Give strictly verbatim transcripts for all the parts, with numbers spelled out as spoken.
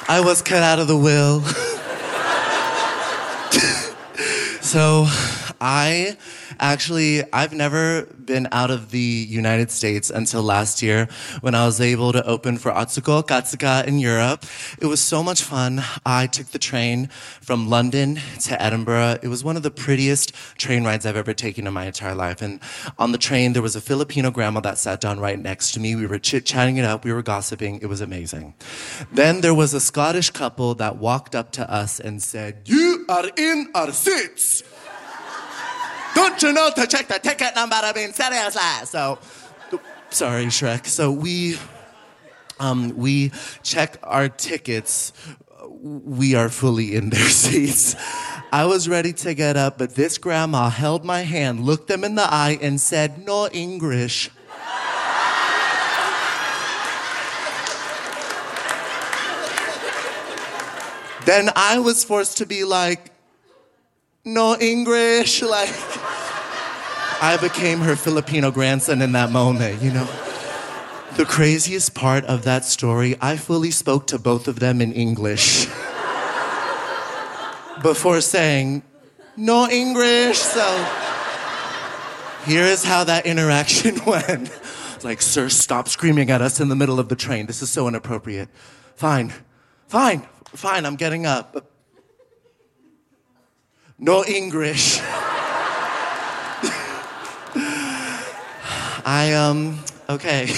I was cut out of the will. So I actually, I've never been out of the United States until last year when I was able to open for Atsuko Katsuka in Europe. It was so much fun. I took the train from London to Edinburgh. It was one of the prettiest train rides I've ever taken in my entire life. And on the train, there was a Filipino grandma that sat down right next to me. We were chit-chatting it up. We were gossiping. It was amazing. Then there was a Scottish couple that walked up to us and said, "You are in our seats. Don't you know to check the ticket number? I mean, seriously." So, sorry, Shrek. So we, um, we check our tickets. We are fully in their seats. I was ready to get up, but this grandma held my hand, looked them in the eye, and said, "No English." Then I was forced to be like, "No English," like, I became her Filipino grandson in that moment, you know? The craziest part of that story, I fully spoke to both of them in English before saying, "No English," so here is how that interaction went. Like, "Sir, stop screaming at us in the middle of the train. This is so inappropriate." Fine, fine, fine, I'm getting up. No English. I, um, okay.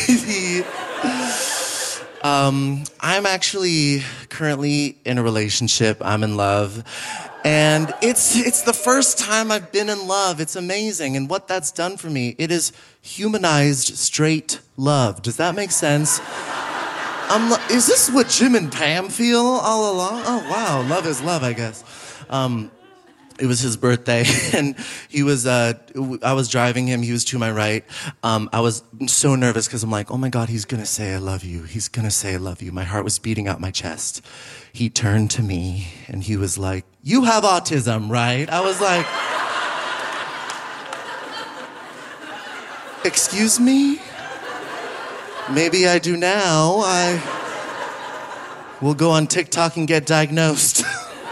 um, I'm actually currently in a relationship. I'm in love. And it's it's the first time I've been in love. It's amazing. And what that's done for me, it is humanized straight love. Does that make sense? I'm, is this what Jim and Pam feel all along? Oh, wow. Love is love, I guess. Um, It was his birthday, and he was, uh, I was driving him, he was to my right. Um, I was so nervous because I'm like, oh my God, he's gonna say I love you. He's gonna say I love you. My heart was beating out my chest. He turned to me, and he was like, "You have autism, right?" I was like, "Excuse me? Maybe I do now. I will go on TikTok and get diagnosed."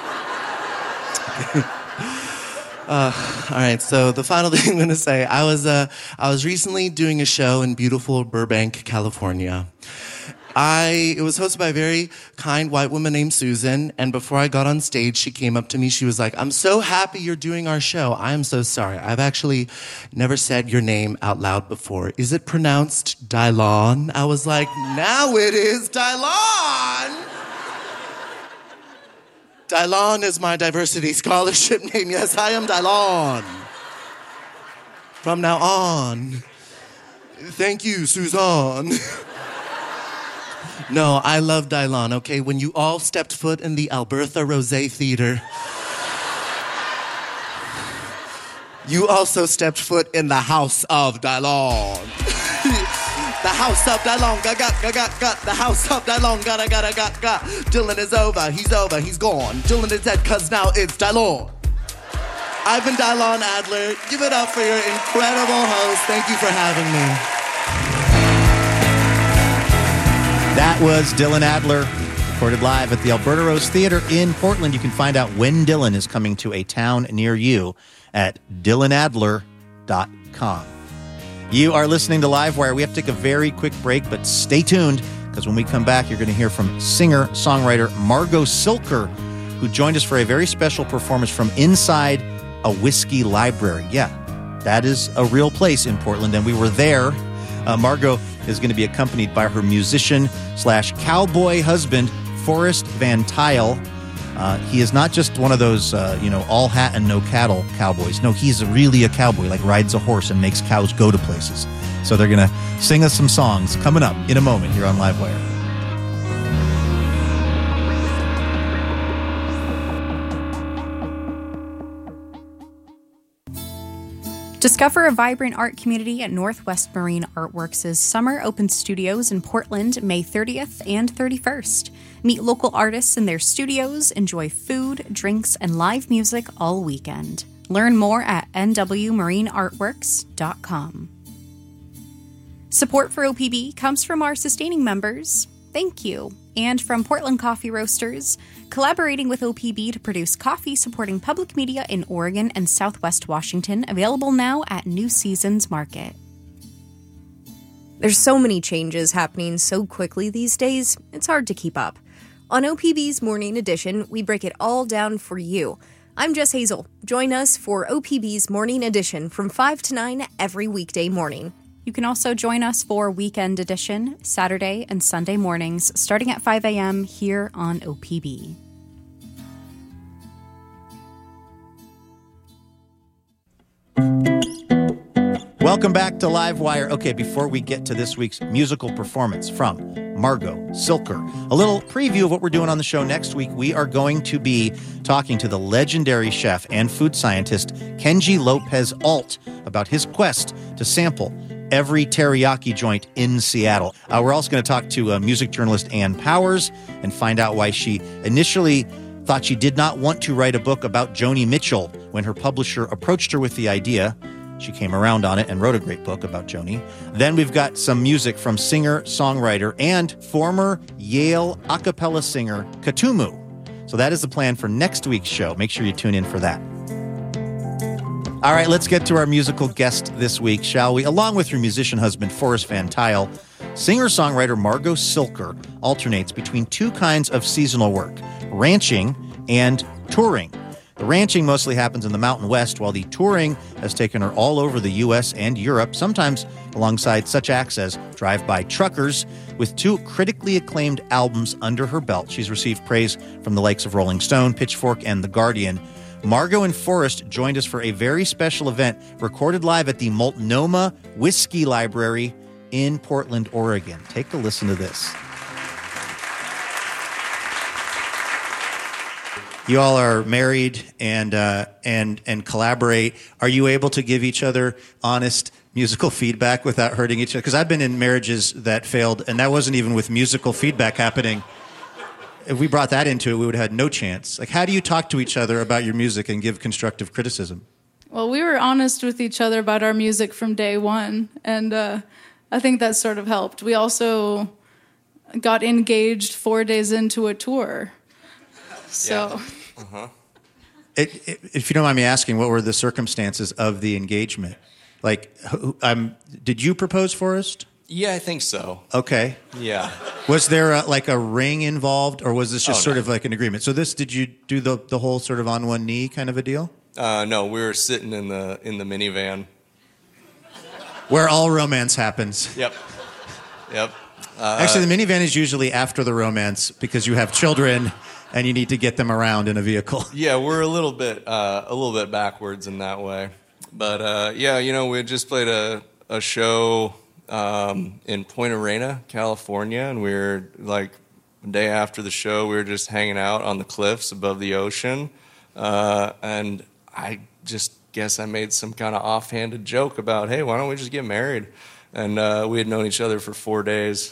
Uh, all right, so the final thing I'm going to say, I was uh, I was recently doing a show in beautiful Burbank, California. I it was hosted by a very kind white woman named Susan, and before I got on stage, she came up to me. She was like, "I'm so happy you're doing our show. I am so sorry. I've actually never said your name out loud before. Is it pronounced Dylon?" I was like, "Now it is Dylon." Dylon is my diversity scholarship name. Yes, I am Dylon. From now on. Thank you, Suzanne. No, I love Dylon, okay? When you all stepped foot in the Albertha Rosé Theater, you also stepped foot in the House of Dylon. The House of Dylon, got, got, got, got, got. The House of Dylon, gotta, gotta, got, got. Dylan is over, he's over, he's gone. Dylan is dead, cause now it's Dylon. I've been Dylon Adler. Give it up for your incredible host. Thank you for having me. That was Dylan Adler, recorded live at the Alberta Rose Theater in Portland. You can find out when Dylan is coming to a town near you at dylan adler dot com. You are listening to Livewire. We have to take a very quick break, but stay tuned, because when we come back, you're going to hear from singer-songwriter Margot Silker, who joined us for a very special performance from inside a whiskey library. Yeah, that is a real place in Portland, and we were there. Uh, Margot is going to be accompanied by her musician slash cowboy husband, Forrest Van Tile. Uh, he is not just one of those, uh, you know, all hat and no cattle cowboys. No, he's really a cowboy, like rides a horse and makes cows go to places. So they're going to sing us some songs coming up in a moment here on Livewire. Discover a vibrant art community at Northwest Marine Artworks' Summer Open Studios in Portland, May thirtieth and thirty-first. Meet local artists in their studios, enjoy food, drinks, and live music all weekend. Learn more at n w marine artworks dot com. Support for O P B comes from our sustaining members. thank you. And from Portland Coffee Roasters, collaborating with O P B to produce coffee supporting public media in Oregon and Southwest Washington, available now at New Seasons Market. There's so many changes happening so quickly these days, it's hard to keep up. On O P B's Morning Edition, we break it all down for you. I'm Jess Hazel. Join us for O P B's Morning Edition from five to nine every weekday morning. You can also join us for Weekend Edition, Saturday and Sunday mornings, starting at five a.m. here on O P B. Welcome back to Livewire. Okay, before we get to this week's musical performance from Margot Silker, a little preview of what we're doing on the show next week. We are going to be talking to the legendary chef and food scientist Kenji Lopez Alt about his quest to sample every teriyaki joint in Seattle. Uh, we're also going to talk to uh, music journalist Ann Powers and find out why she initially thought she did not want to write a book about Joni Mitchell when her publisher approached her with the idea. She came around on it and wrote a great book about Joni. Then we've got some music from singer, songwriter, and former Yale a cappella singer Katumu. So that is the plan for next week's show. Make sure you tune in for that. All right, let's get to our musical guest this week, shall we? Along with her musician husband, Forrest Van Tile, singer-songwriter Margot Silker alternates between two kinds of seasonal work, ranching and touring. The ranching mostly happens in the Mountain West, while the touring has taken her all over the U S and Europe, sometimes alongside such acts as Drive-By Truckers. With two critically acclaimed albums under her belt, she's received praise from the likes of Rolling Stone, Pitchfork, and The Guardian. Margot and Forrest joined us for a very special event recorded live at the Multnomah Whiskey Library in Portland, Oregon. Take a listen to this. You all are married and uh, and and collaborate. Are you able to give each other honest musical feedback without hurting each other? Because I've been in marriages that failed, and that wasn't even with musical feedback happening. If we brought that into it, we would have had no chance. Like, how do you talk to each other about your music and give constructive criticism? Well, we were honest with each other about our music from day one, and uh, I think that sort of helped. We also got engaged four days into a tour. So... Yeah. Uh-huh. It, it, if you don't mind me asking, what were the circumstances of the engagement? Like, who, um, did you propose, Forrest? Yeah, I think so. Okay. Yeah. Was there a, like a ring involved, or was this just Oh, sort no. of like an agreement? So this, did you do the the whole sort of on one knee kind of a deal? Uh, no, we were sitting in the in the minivan. Where all romance happens. Yep. Yep. Uh, Actually, the minivan is usually after the romance because you have children and you need to get them around in a vehicle. Yeah, we're a little bit uh, a little bit backwards in that way, but uh, yeah, you know, we had just played a a show um, in Point Arena, California, and we were like the day after the show, we were just hanging out on the cliffs above the ocean, uh, and I just guess I made some kind of offhanded joke about, hey, why don't we just get married? And uh, we had known each other for four days.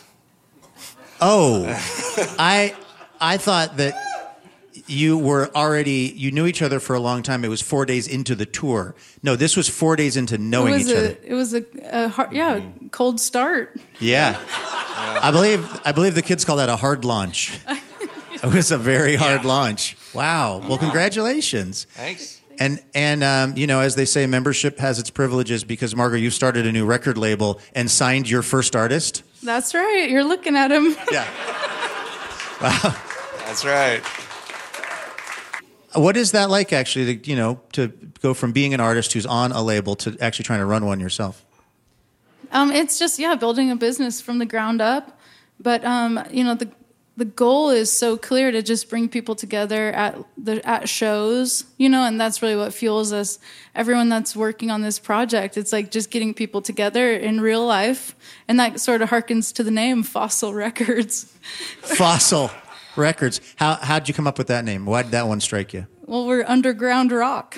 Oh, I I thought that you were already, you knew each other for a long time. It was four days into the tour. No, this was four days into knowing it was each a, other. It was a, a hard, yeah, cold start. Yeah. I believe I believe the kids call that a hard launch. It was a very hard Yeah. launch. Wow. Well, congratulations. Thanks. And, and um, you know, as they say, membership has its privileges because, Margot, you started a new record label and signed your first artist. That's right. You're looking at him. Yeah. Wow. That's right. What is that like, actually, to, you know, to go from being an artist who's on a label to actually trying to run one yourself? Um, it's just, yeah, building a business from the ground up. But, um, you know, the the goal is so clear to just bring people together at the at shows, you know, and that's really what fuels us. Everyone that's working on this project, it's like just getting people together in real life. And that sort of harkens to the name Fossil Records. Fossil Records. How, how'd you come up with that name? Why did that one strike you? Well, we're underground rock.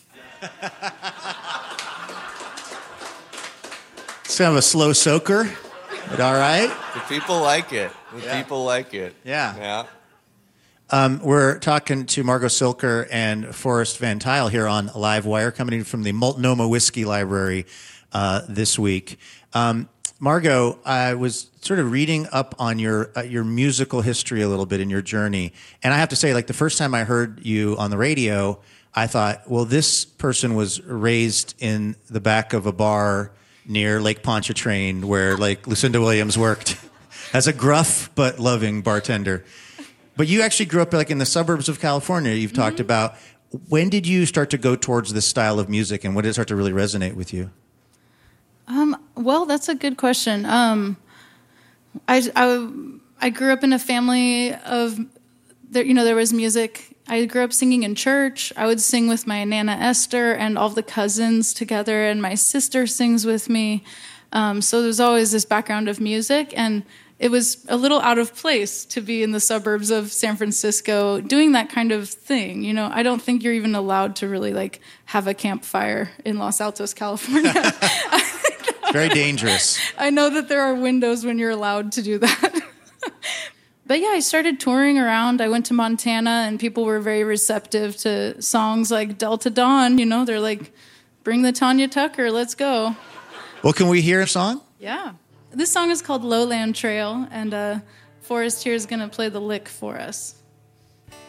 It's kind of a slow soaker, but all right. The people like it. The Yeah. people like it. Yeah. Yeah. Um, we're talking to Margot Silker and Forrest Van Tile here on Live Wire, coming in from the Multnomah Whiskey Library uh, this week. Um, Margot, I was sort of reading up on your uh, your musical history a little bit in your journey, and I have to say, like the first time I heard you on the radio, I thought, well, this person was raised in the back of a bar near Lake Pontchartrain, where like Lucinda Williams worked as a gruff but loving bartender. But you actually grew up like in the suburbs of California. You've mm-hmm. talked about. When did you start to go towards this style of music, and when did it start to really resonate with you? Um, well, that's a good question. Um, I, I, I grew up in a family of, there, you know, there was music. I grew up singing in church. I would sing with my Nana Esther and all the cousins together, and my sister sings with me. Um, so there's always this background of music, and it was a little out of place to be in the suburbs of San Francisco doing that kind of thing. You know, I don't think you're even allowed to really like have a campfire in Los Altos, California. Very dangerous. I know that there are windows when you're allowed to do that. But yeah, I started touring around. I went to Montana, and people were very receptive to songs like Delta Dawn. You know, they're like, bring the Tanya Tucker, let's go. Well, can we hear a song? Yeah. This song is called Lowland Trail, and uh, Forrest here is going to play the lick for us.